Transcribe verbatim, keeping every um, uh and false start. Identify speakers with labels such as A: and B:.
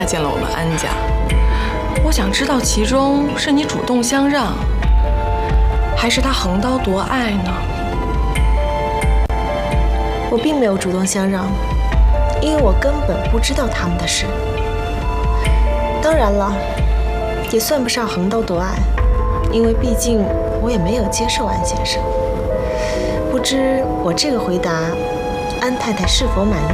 A: 进了我们安家，我想知道其中是你主动相让，还是他横刀夺爱呢？
B: 我并没有主动相让，因为我根本不知道他们的事。当然了，也算不上横刀夺爱，因为毕竟我也没有接受安先生。不知我这个回答，安太太是否满意？